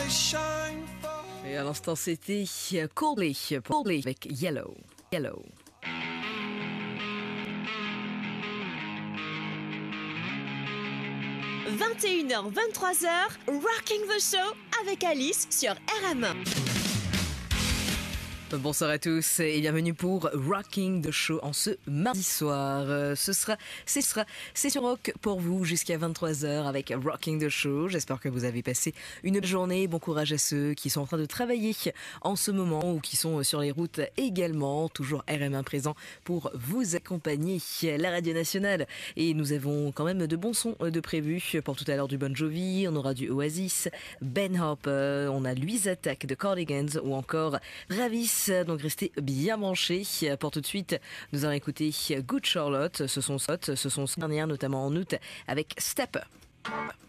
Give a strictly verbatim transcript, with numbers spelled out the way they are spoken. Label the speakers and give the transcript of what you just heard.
Speaker 1: Et à l'instant, c'était Coldplay, Coldplay avec Yellow. Yellow.
Speaker 2: vingt et une heures vingt-trois heures, Rocking the Show avec Alice sur R M un.
Speaker 1: Bonsoir à tous et bienvenue pour Rocking the Show en ce mardi soir. Euh, ce sera, ce sera, c'est sur Rock pour vous jusqu'à vingt-trois heures avec Rocking the Show. J'espère que vous avez passé une belle journée. Bon courage à ceux qui sont en train de travailler en ce moment ou qui sont sur les routes également. Toujours R M un présent pour vous accompagner. La radio nationale. Et nous avons quand même de bons sons de prévus pour tout à l'heure du Bon Jovi. On aura du Oasis, Ben Harper, on a Louise Attack de Cardigans ou encore Ravis. Donc restez bien branchés. Pour tout de suite, nous allons écouter Good Charlotte. Ce sont Sot, ce sont dernières, notamment en août, avec Step.